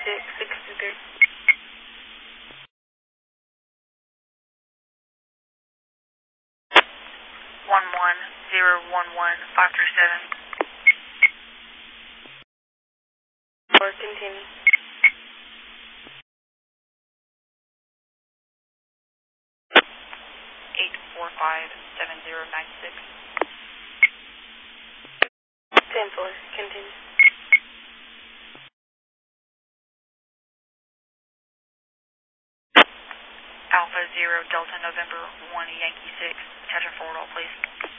663. 11011-537. Or continue. 845-7096. 10-4, continue. Alpha 0 Delta November 1 Yankee 6. Attachment forward all, please.